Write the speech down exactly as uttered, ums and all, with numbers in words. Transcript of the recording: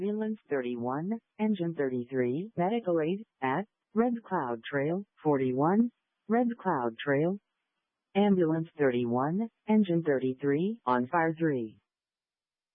Ambulance thirty-one, Engine thirty-three, medical aid, at Red Cloud Trail, forty-one, Red Cloud Trail. Ambulance thirty-one, Engine thirty-three, on fire three.